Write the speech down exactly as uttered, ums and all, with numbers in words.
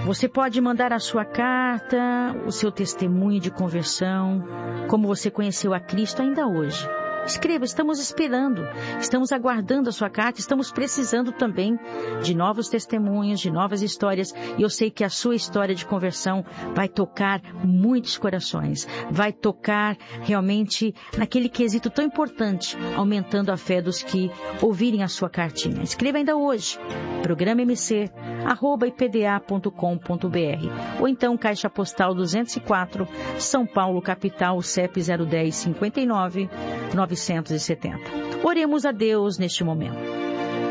Você pode mandar a sua carta, o seu testemunho de conversão, como você conheceu a Cristo ainda hoje. Escreva, estamos esperando, estamos aguardando a sua carta, estamos precisando também de novos testemunhos, de novas histórias. E eu sei que a sua história de conversão vai tocar muitos corações, vai tocar realmente naquele quesito tão importante, aumentando a fé dos que ouvirem a sua cartinha. Escreva ainda hoje, programa m c arroba i p d a ponto com ponto b r ou então Caixa Postal duzentos e quatro, São Paulo, capital, C E P zero um zero cinquenta e nove novecentos e setenta. Oremos a Deus neste momento.